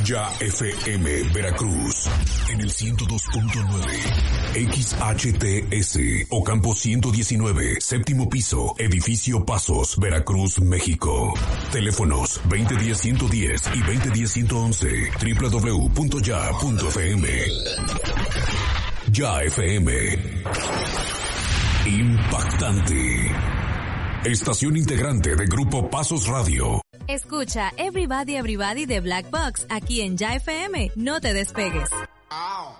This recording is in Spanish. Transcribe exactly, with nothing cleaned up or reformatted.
Ya F M Veracruz en el ciento dos punto nueve, X H T S Ocampo ciento diecinueve, séptimo piso, edificio Pasos, Veracruz, México. Teléfonos veinte diez ciento diez y veinte diez ciento once, doble u doble u doble u punto ya punto f m. Ya F M. Impactante. Estación integrante de Grupo Pasos Radio. Escucha Everybody Everybody de Black Box aquí en Ya F M. No te despegues.